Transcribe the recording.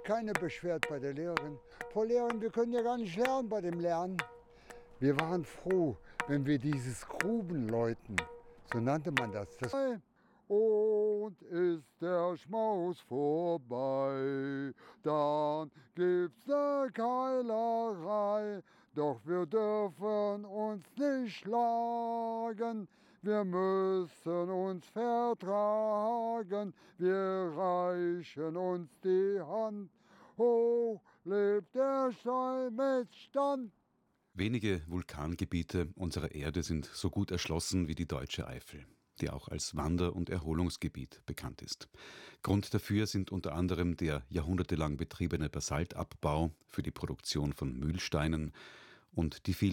keine beschwert bei der Lehrerin. Frau Lehrerin, wir können ja gar nicht lernen bei dem Lernen. Wir waren froh, wenn wir dieses Grubenläuten, so nannte man das. Und ist der Schmaus vorbei, dann gibt's ne Keilerei. Doch wir dürfen uns nicht schlagen, wir müssen uns vertragen. Wir reichen uns die Hand, hoch lebt der Steinmetz-Stand. Wenige Vulkangebiete unserer Erde sind so gut erschlossen wie die Deutsche Eifel, die auch als Wander- und Erholungsgebiet bekannt ist. Grund dafür sind unter anderem der jahrhundertelang betriebene Basaltabbau für die Produktion von Mühlsteinen und die vielen